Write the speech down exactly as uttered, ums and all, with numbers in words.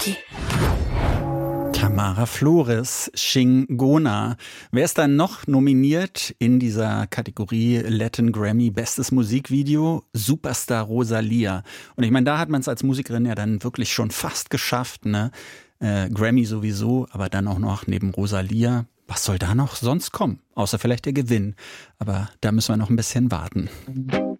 Tamara Flores, Shingona. Wer ist dann noch nominiert in dieser Kategorie Latin Grammy Bestes Musikvideo? Superstar Rosalía. Und ich meine, da hat man es als Musikerin ja dann wirklich schon fast geschafft, ne? Äh, Grammy sowieso, aber dann auch noch neben Rosalía. Was soll da noch sonst kommen? Außer vielleicht der Gewinn. Aber da müssen wir noch ein bisschen warten.